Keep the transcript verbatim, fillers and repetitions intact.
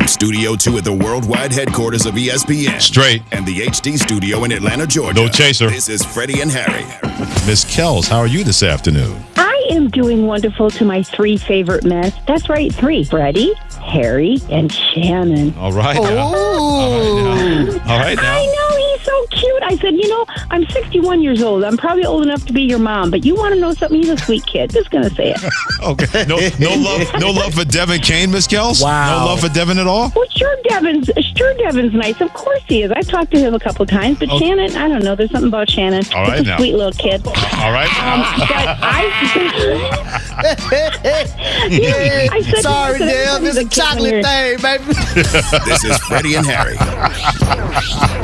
From Studio two at the worldwide headquarters of E S P N. Straight. And the H D studio in Atlanta, Georgia. No chaser. This is Freddie and Harry. Miss Kells, how are you this afternoon? I am doing wonderful to my three favorite men. That's right, three. Freddie, Harry, and Shannon. All right now. All right now. All right now. I know, he's so cute. I said, you know, I'm sixty-one years old. I'm probably old enough to be your mom, but you want to know something? He's a sweet kid. Just going to say it. Okay. No, no love, no love for Devin Kane, Miss Kells? Wow. No love for Devin at all? Well, sure, Devin's, sure, Devin's nice. Of course he is. I've talked to him a couple of times, but Okay. Shannon, I don't know. There's something about Shannon. All right He's a now. sweet little kid. All right. Um, but I, yeah, I said, Sorry, I said Dale. everybody's This a is a kid when chocolate you're- thing, baby. This is Freddie and Harry.